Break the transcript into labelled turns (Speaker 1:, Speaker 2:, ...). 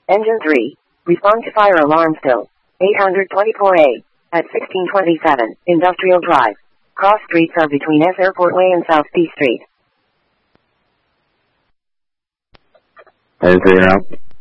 Speaker 1: Engine 3. Respond to fire alarm still. 824A. At 1627, Industrial Drive. Cross streets are between S Airport Way and South D Street.
Speaker 2: Over out.